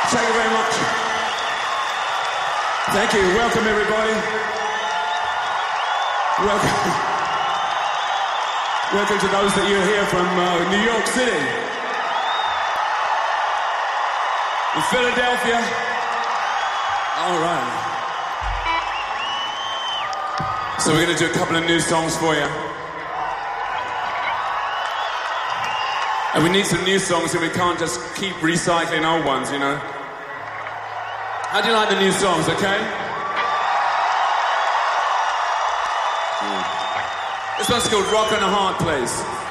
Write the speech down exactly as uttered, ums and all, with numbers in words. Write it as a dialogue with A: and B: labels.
A: Thank you very much. Thank you. Welcome, everybody. Welcome. Welcome to those that you're here from uh, New York City. In Philadelphia. All right. So we're going to do a couple of new songs for you. And we need some new songs, and we can't just keep recycling old ones, you know? How do you like the new songs, okay? Mm. This one's called Rock on a Hard Place.